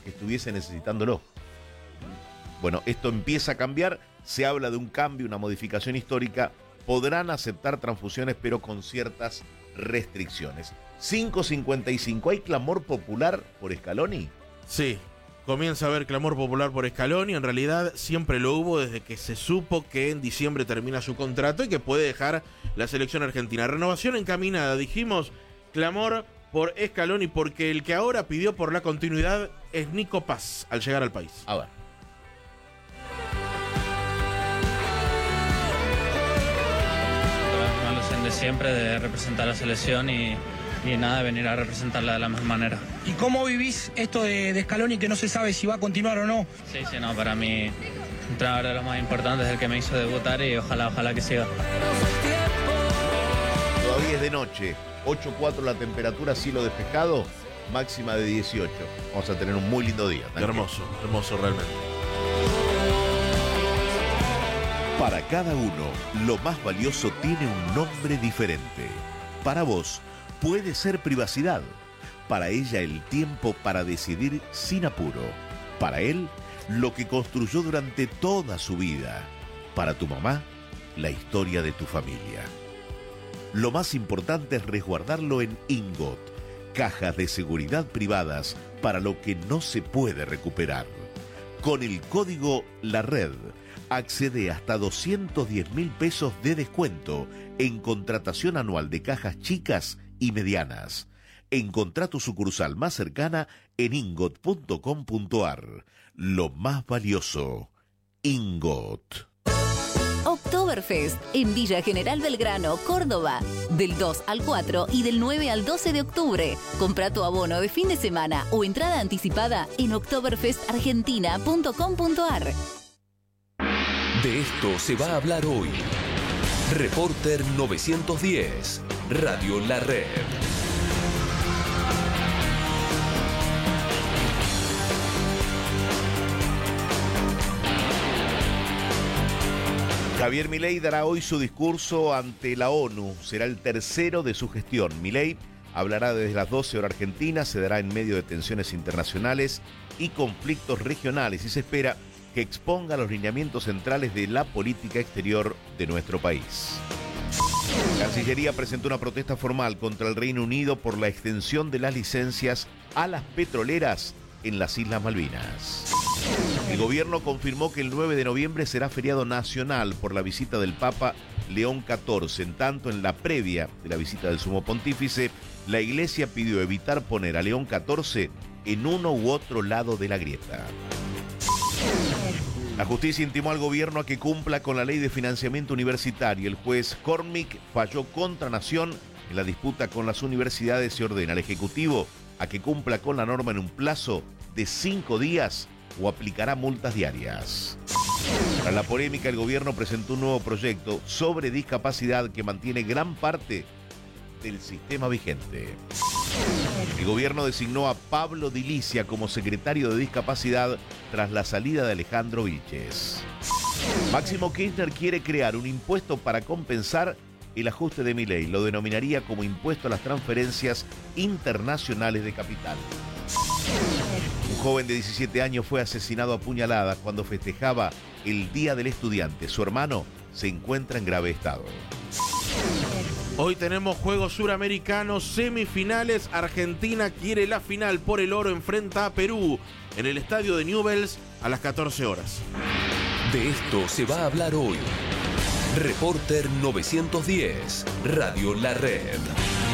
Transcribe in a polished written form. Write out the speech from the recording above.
que estuviese necesitándolo. Bueno, esto empieza a cambiar, se habla de un cambio, una modificación histórica, podrán aceptar transfusiones pero con ciertas restricciones. 5:55, ¿hay clamor popular por Scaloni? Sí, comienza a haber clamor popular por Scaloni, en realidad siempre lo hubo desde que se supo que en diciembre termina su contrato y que puede dejar la selección argentina. Renovación encaminada, dijimos, clamor por Scaloni porque el que ahora pidió por la continuidad es Nico Paz al llegar al país. A ver. La ilusión de siempre de representar a la selección y nada, venir a representarla de la mejor manera. ¿Y cómo vivís esto de Scaloni que no se sabe si va a continuar o no? Sí, no, para mí un entrenador de los más importantes, el que me hizo debutar y ojalá que siga. Todavía es de noche, 8:04 la temperatura, cielo despejado, máxima de 18. Vamos a tener un muy lindo día. Hermoso, hermoso realmente. Para cada uno, lo más valioso tiene un nombre diferente. Para vos, puede ser privacidad. Para ella, el tiempo para decidir sin apuro. Para él, lo que construyó durante toda su vida. Para tu mamá, la historia de tu familia. Lo más importante es resguardarlo en Ingot, cajas de seguridad privadas para lo que no se puede recuperar. Con el código La Red, accede hasta 210.000 pesos de descuento en contratación anual de cajas chicas y medianas. Encontrá tu sucursal más cercana en ingot.com.ar. Lo más valioso, Ingot. Oktoberfest en Villa General Belgrano, Córdoba. Del 2 al 4 y del 9 al 12 de octubre. Compra tu abono de fin de semana o entrada anticipada en oktoberfestargentina.com.ar. De esto se va a hablar hoy. Reporter 910, Radio La Red. Javier Milei dará hoy su discurso ante la ONU. Será el tercero de su gestión. Milei hablará desde las 12 horas argentinas, se dará en medio de tensiones internacionales y conflictos regionales y se espera que exponga los lineamientos centrales de la política exterior de nuestro país. Cancillería presentó una protesta formal contra el Reino Unido por la extensión de las licencias a las petroleras en las Islas Malvinas. El gobierno confirmó que el 9 de noviembre será feriado nacional por la visita del Papa León XIV. En tanto, en la previa de la visita del Sumo Pontífice, la Iglesia pidió evitar poner a León XIV en uno u otro lado de la grieta. La justicia intimó al gobierno a que cumpla con la ley de financiamiento universitario. El juez Cormick falló contra Nación en la disputa con las universidades y ordena al Ejecutivo a que cumpla con la norma en un plazo de 5 días o aplicará multas diarias. Tras la polémica, el gobierno presentó un nuevo proyecto sobre discapacidad que mantiene gran parte del sistema vigente. El gobierno designó a Pablo Dilicia como secretario de Discapacidad tras la salida de Alejandro Vilches. Máximo Kirchner quiere crear un impuesto para compensar el ajuste de Milei. Lo denominaría como impuesto a las transferencias internacionales de capital. Un joven de 17 años fue asesinado a puñaladas cuando festejaba el Día del Estudiante. Su hermano se encuentra en grave estado. Hoy tenemos Juegos Suramericanos, semifinales. Argentina quiere la final por el oro, enfrenta a Perú en el estadio de Newell's a las 14 horas. De esto se va a hablar hoy. Reporter 910, Radio La Red.